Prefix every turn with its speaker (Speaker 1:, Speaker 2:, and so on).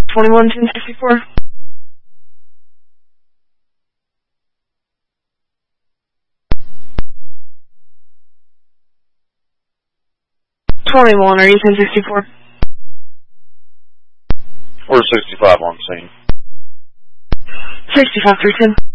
Speaker 1: 21 1064. 21, are you 1064?
Speaker 2: We're 65 on scene.
Speaker 1: 65 310.